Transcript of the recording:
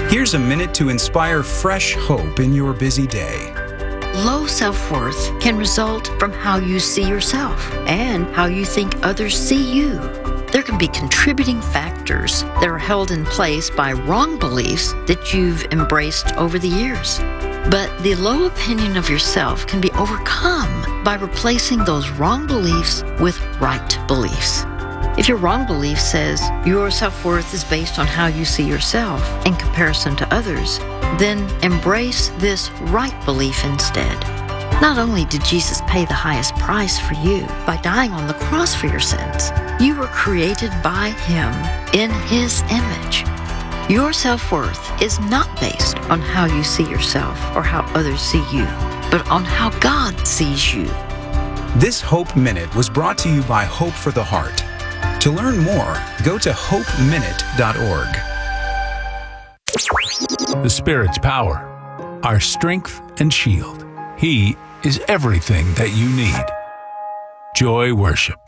Here's a minute to inspire fresh hope in your busy day. Low self-worth can result from how you see yourself and how you think others see you. There can be contributing factors that are held in place by wrong beliefs that you've embraced over the years. But the low opinion of yourself can be overcome by replacing those wrong beliefs with right beliefs. If your wrong belief says your self-worth is based on how you see yourself in comparison to others, then embrace this right belief instead. Not only did Jesus pay the highest price for you by dying on the cross for your sins, you were created by Him in His image. Your self-worth is not based on how you see yourself or how others see you, but on how God sees you. This Hope Minute was brought to you by Hope for the Heart. To learn more, go to hopeminute.org. The Spirit's power, our strength and shield. He is everything that you need. Joy Worship.